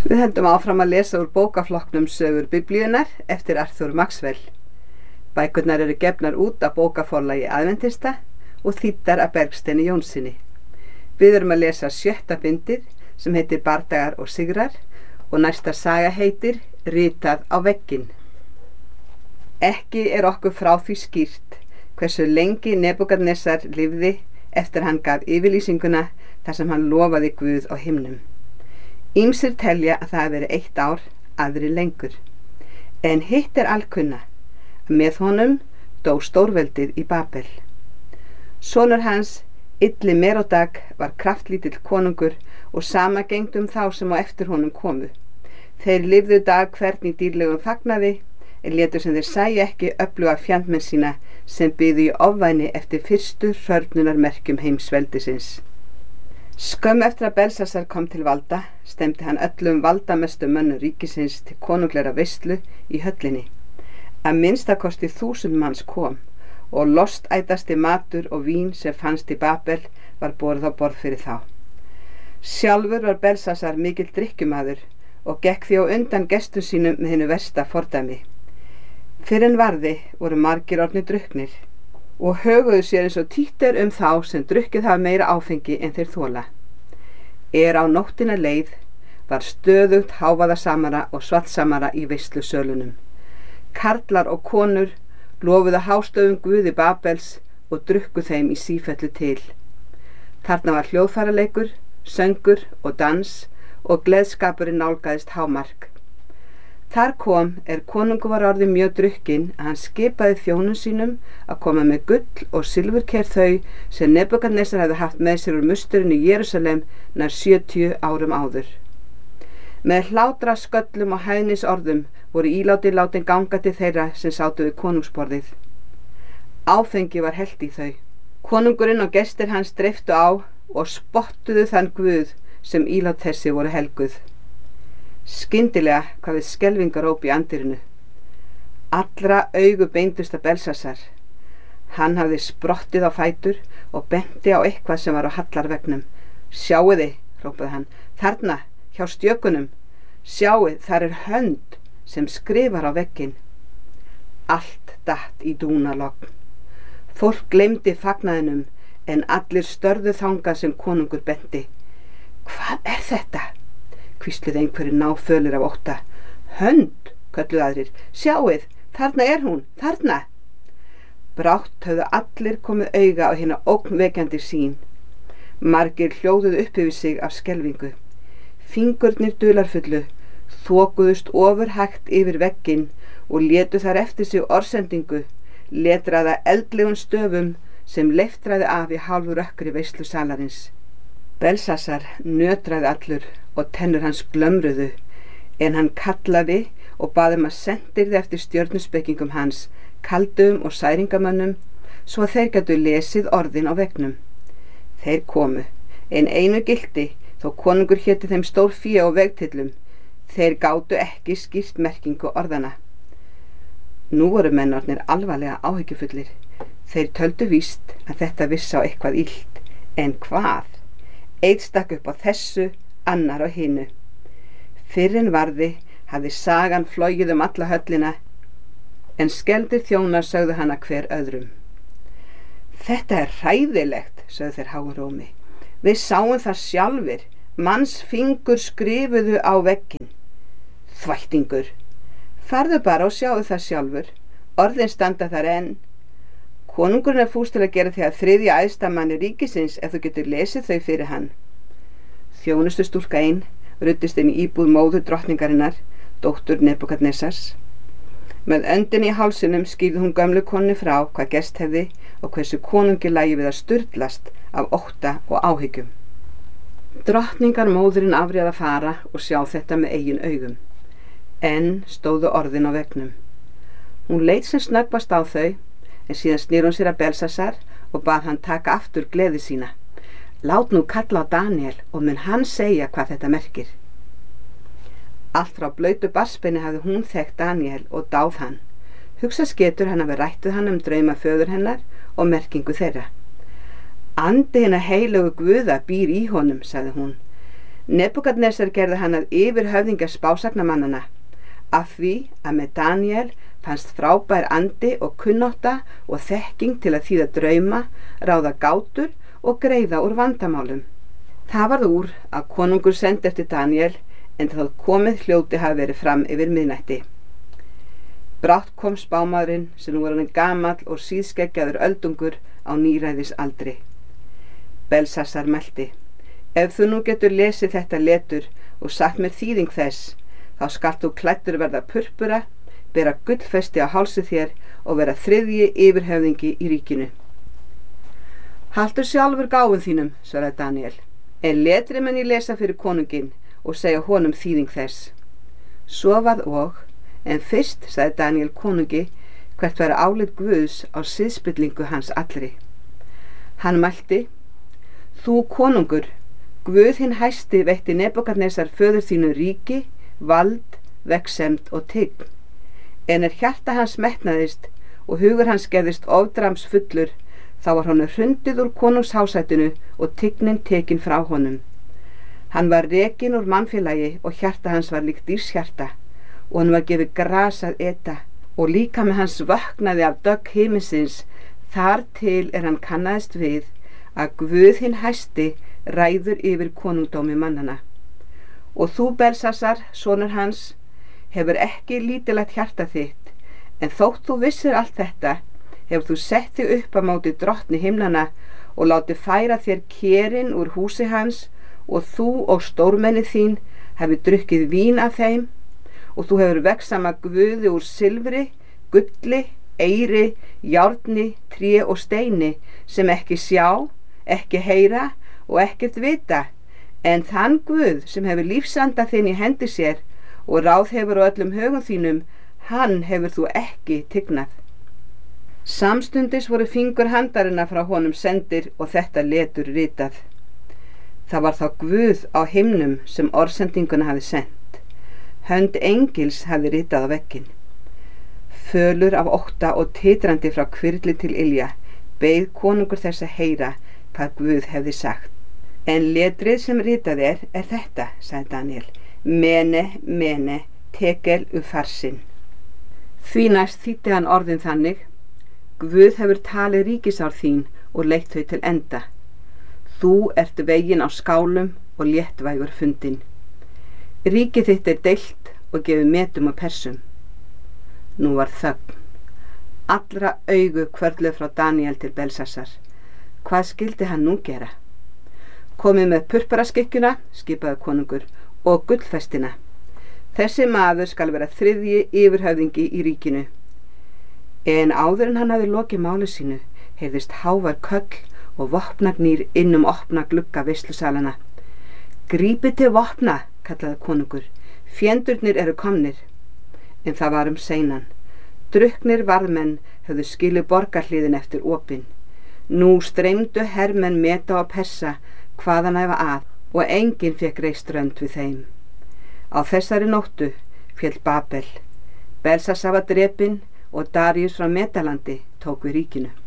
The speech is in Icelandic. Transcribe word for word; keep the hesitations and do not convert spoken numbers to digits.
Við höldum áfram að lesa úr bókaflokknum Sögur Biblíunnar eftir Arthur Maxwell. Bækurnar eru gefnar út af bókaforlagi Aðventista og þýddar af Bergsteini Jónssyni. Við erum að lesa sjötta bindið sem heitir Bardagar og sigrar og næsta saga heitir Ritað á vegginn. Ekki er okkur frá því skýrt hversu lengi Nebúkadnesar lifði eftir hann gaf yfirlýsinguna þar sem hann lofaði Guð á himnum. Ýmsir telja að það hafi verið eitt ár, aðrir lengur. En hitt er alkunna að með honum dó stórveldið í Babel. Sonur hans, Illi Merodag, var kraftlítill konungur og sama gegndi um þá sem á eftir honum komu. Þeir lifðu dag hvern í dýrlegum fagnaði, en létu sem þeir sæju ekki öfluga fjandmenn sína sem biðu í ofvæni eftir fyrstu hrörnunarmerkjum heimsveldisins. Skömm eftir að Belsasar kom til valda, stemdi hann öllum valdamestu mönnum ríkisins til konungleira veislu í höllinni. Að minnsta kosti þúsund manns kom og lostætasti matur og vín sem fannst í Babel var borð á borð fyrir þá. Sjálfur var Belsasar mikill drykkjumaður og gekk því á undan gestum sínum með hinu versta fordæmi. Fyrr en varði voru margir orðnir drukknir og höguðu sér eins og títt er um þá sem drukkið hafa meira áfengi en þeir þola. Er á nóttina leið var stöðugt hávaðasamara og svartsamara í veislusölunum. Karlar og konur lofuðu hástöfum Guði Babels og drukku þeim í sífellu til. Þarna var hljóðfæraleikur, söngur og dans og gleðskapurinn nálgaðist hámark. Þar kom er konungur var orðið mjög drukkinn að hann skipaði þjónum sínum að koma með gull og silfurker þau sem Nebúkadnesar hefði haft með sér úr musturinn í Jerúsalem nær sjötíu árum áður. Með hlátra sköllum og hæðnisorðum voru ílátir látin ganga til þeirra sem sátu við konungsborðið. Áfengi var hellt í þau. Konungurinn og gestir hans dreiftu á og spottuðu þann Guð sem ílát þessi voru helguð. Skyndilega hvað við skelfingaróp í andirinu. Allra augu beindust að Belsasar. Hann hafði sprottið á fætur og benti á eitthvað sem var á hallarveggnum. Sjáiði, hrópaði hann, þarna, hjá stjökunum. Sjáið, þar er hönd sem skrifar á vegginn. Allt datt í dúnalogn. Fólk gleymdi fagnaðinum en allir störðu þangað sem konungur benti. Hvað er þetta? Hvísluði einhverjir náfölir af ótta. Hönd, kölluðu aðrir. Sjáið, þarna er hún, þarna. Brátt höfðu allir komið auga á hina ógnvekjandi sín. Margir hljóðuðu upp yfir sig af skelfingu. Fingurnir dularfullu þokuðust ofurhægt yfir vegginn og létu þar eftir sig orðsendingu, letraða eldlegum stöfum sem leiftraði af í hálfu rökkri veislusalarins. Belsasar nötraði allur og tennur hans glömruðu, en hann kallaði og baði um að sendirði eftir stjörnuspekingum hans, kaldum og særingamönnum, svo að þeir gætu lesið orðin á veggnum. Þeir komu, en einu gilti, þó konungur héti þeim stór fé og vegtillum, þeir gátu ekki skýrt merkingu orðana. Nú voru mennarnir alvarlega áhyggjufullir. Þeir töldu víst að þetta vissi á eitthvað illt, en hvað? Einn stakk upp á þessu, annar á hinu. Fyrr en varði hafði sagan flogið um alla höllina, en skeldir þjónar sögðu hana hver öðrum. Þetta er hræðilegt, sögðu þeir háum rómi. Við sáum það sjálfir, manns fingur skrifuðu á vegginn. Þvættingur. Farðu bara og sjáðu það sjálfur, orðin standa þar enn. Konungurinn er fús til að gera því að þriðja æðsta manni ríkisins ef þú getur lesið þau fyrir hann. Þjónustu stúlka ein ruddist inn í íbúð móður drottningarinnar, dóttur Nebúkadnesars. Með öndin í hálsinum skýrði hún gömlu konu frá hvað gerst hefði og hversu konungi lægi við að sturlast af ótta og áhyggjum. Drottningar móðurinn afréð að fara og sjá þetta með eigin augum. En stóðu orðin á veggnum. Hún leit sem snöggvast á þau, en síðan snýr hún sér að Belsasar og bað hann taka aftur gleði sína. Lát nú kalla á Daniel og mun hann segja hvað þetta merkir. Allt frá blautu barnsbeini hafði hún þekkt Daniel og dáð hann. Hugsa sketur hann hafi rætt við hann um drauma föður hennar og merkingu þeirra. Andi hinna heilögu Guða býr í honum, sagði hún. Nebúkadnesar gerði hann að yfirhöfðingja spásagnamannana, af því að með Daniel fannst frábær andi og kunnátta og þekking til að þýða drauma, ráða gátur og greiða úr vandamálum. Það varð úr að konungur sendi eftir Daniel, en það komið hljóti hafi verið fram yfir miðnætti. Brátt kom spámaðurinn sem nú var hann gamall og síðskeggjaður öldungur á níræðisaldri. Belsassar mælti: Ef þú nú getur lesið þetta letur og sagt mér þýðing þess, þá skalt þú klæddur verða purpura, bera gullfesti á hálsi þér og vera þriðji yfirhöfðingi í ríkinu. Haltu sjálfur gáfum þínum, svaraði Daniel, en letri menn ég lesa fyrir konunginn og segja honum þýðing þess. Svo varð og, en fyrst sagði Daniel konungi hvert væri álit Guðs á siðspillingu hans allri. Hann mælti: Þú konungur, Guð hinn hæsti veitti Nebúkadnesar föður þínu ríki, vald, vegsemd og tign. En er hjarta hans metnaðist og hugur hans gerðist ofdrams fullur, þá var honum hrundið úr konungshásætinu og tignin tekin frá honum. Hann var rekinn úr mannfélagi og hjarta hans var líkt dýrshjarta, og hann var gefið gras að eta, og líkami hans vöknaði af dögg himinsins, þar til er hann kannaðist við að Guð hinn hæsti ræður yfir konungdómi mannana. Og þú, Belsassar, sonur hans, hefur ekki lítilegt hjarta þitt, en þótt þú vissir allt þetta, hefur þú sett þig upp á móti drottni himnana og látið færa þér kerinn úr húsi hans, og þú og stórmenni þín hefur drukkið vín af þeim, og þú hefur vegsama guði úr silfri, gulli, eyri, járni, tré og steini, sem ekki sjá, ekki heyra og ekkert vita, en þann Guð sem hefur lífsanda þinn í hendi sér og ráð hefur á öllum högum þínum, hann hefur þú ekki tignað. Samstundis voru fingur handarinnar frá honum sendir og þetta letur ritað. Það var þá Guð á himnum sem orðsendinguna hafi sent. Hönd engils hafi ritað á vegginn. Fölur af ótta og titrandi frá hvirfli til ilja beið konungur þess að heyra hvað Guð hefði sagt. En letrið sem ritað er, er þetta, sagði Daniel: Mene, mene, tekel ufarsin. Því næst þýddi hann orðin þannig: Guð hefur talið ríkisár þín og leitt þau til enda. Þú ert veginn á skálum og léttvægur fundin. Ríkið þitt er deilt og gefið metum og persum. Nú var þögn. Allra augu hvörfluðu frá Daniel til Belsassar. Hvað skyldi hann nú gera? Komið með purpuraskekkjuna, skipaði konungur, og gullfestina. Þessi maður skal vera þriðji yfirhöfðingi í ríkinu. En áður en hann hafði lokið máli sínu, heyrðist hávær köll og vopnagnýr inn um opna glugga veislusalana. Grípið til vopna, kallaði konungur, fjendurnir eru komnir. En það var um seinan. Drukknir varðmenn höfðu skilið borgarhliðin eftir opin. Nú streymdu hermenn meta og pessa hvaðan æfa að, og enginn fekk reist rönd við þeim. Á þessari nóttu féll Babel. Belsassar var drepinn og Daríus frá Medalandi tók við ríkinu.